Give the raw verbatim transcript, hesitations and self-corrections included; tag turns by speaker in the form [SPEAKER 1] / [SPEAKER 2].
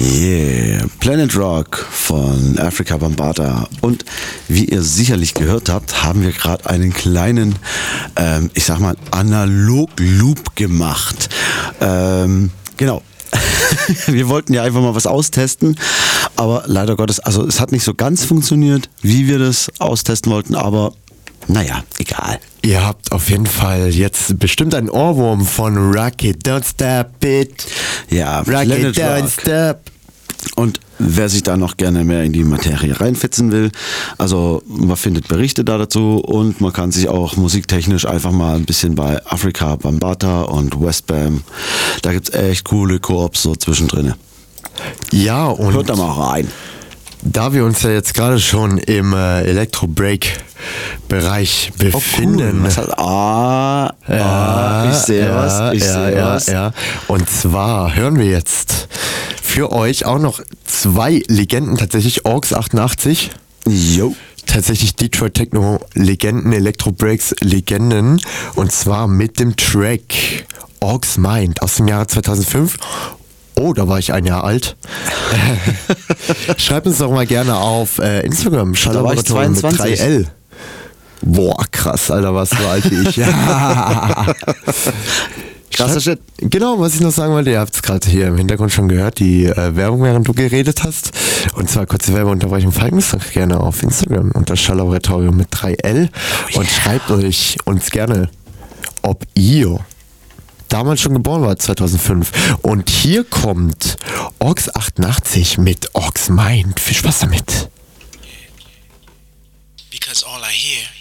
[SPEAKER 1] Yeah, Planet Rock von Afrika Bambaataa. Und wie ihr sicherlich gehört habt, haben wir gerade einen kleinen, ähm, ich sag mal, Analog-Loop gemacht. Ähm, genau. Wir wollten ja einfach mal was austesten, aber leider Gottes, also es hat nicht so ganz funktioniert, wie wir das austesten wollten, aber naja, egal.
[SPEAKER 2] Ihr habt auf jeden Fall jetzt bestimmt einen Ohrwurm von Rock It, Don't Stop It.
[SPEAKER 1] Ja,
[SPEAKER 2] Rock
[SPEAKER 1] Planet
[SPEAKER 2] It, Don't
[SPEAKER 1] Rock.
[SPEAKER 2] Stop.
[SPEAKER 1] Und wer sich da noch gerne mehr in die Materie reinfetzen will, also man findet Berichte da dazu und man kann sich auch musiktechnisch einfach mal ein bisschen bei Afrika Bambaataa und Westbam, da gibt es echt coole Koops so zwischendrin.
[SPEAKER 2] Ja, und
[SPEAKER 1] Hört da mal rein.
[SPEAKER 2] da wir uns ja jetzt gerade schon im äh, Elektro-Break-Bereich befinden.
[SPEAKER 1] Oh, cool. Was hat, ah, ah, ich sehe
[SPEAKER 2] ja,
[SPEAKER 1] was, ich
[SPEAKER 2] ja,
[SPEAKER 1] sehe
[SPEAKER 2] ja,
[SPEAKER 1] was.
[SPEAKER 2] Ja. Und zwar hören wir jetzt für euch auch noch zwei Legenden, tatsächlich Orks achtundachtzig.
[SPEAKER 1] Jo.
[SPEAKER 2] Tatsächlich Detroit Techno Legenden, Electro Breaks Legenden. Und zwar mit dem Track Orcs Mind aus dem Jahre zweitausendfünf. Oh, da war ich ein Jahr alt. Schreibt uns doch mal gerne auf äh, Instagram. Schalllaboratorium mit drei L. Boah, krass, Alter, warst du alt wie ich. Ja.
[SPEAKER 1] Krasser Shit.
[SPEAKER 2] Genau, was ich noch sagen wollte, ihr habt es gerade hier im Hintergrund schon gehört, die äh, Werbung, während du geredet hast. Und zwar kurze Werbeunterbrechung, folgt uns doch gerne auf Instagram unter Schalllaboratorium mit drei L oh, und yeah. schreibt euch uns gerne, ob ihr damals schon geboren wart, zweitausendfünf. Und hier kommt Orks achtundachtzig mit Orcs Mind. Viel Spaß damit.
[SPEAKER 3] Because all I hear